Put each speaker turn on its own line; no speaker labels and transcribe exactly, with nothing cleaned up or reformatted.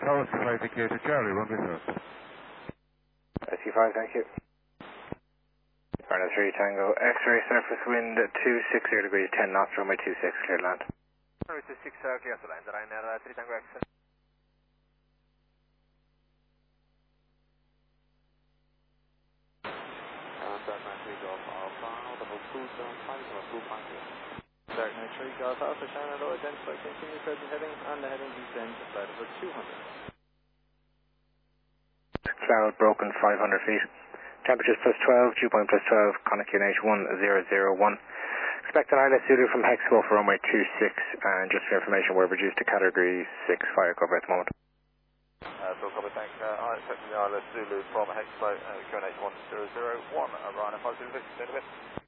Tower five indicator Charlie, runway first.
S U five, thank you. Runway three Tango, X-ray surface wind two six zero degrees, ten knots, runway two six, clear to land.
Runway two six, uh, clear to land, Ryanair three Tango X.
Dark nine three Golf Alpha, level two seven five, level two five zero. Dark nine three Golf Alpha, China low, identify continue present heading, and the heading descend to flight over two hundred.
Cloud broken five hundred feet. Temperatures plus twelve, dew point plus twelve, conic Q N H one zero zero one. Expect an I L S Zulu from Hexco for runway two six, and just for information, we're reduced to category six fire cover at the moment.
Uh, so copy, thanks. Uh, I accept the I L S Zulu from Hexco, uh, Q N H one zero zero one, uh, Ryan, five zero six,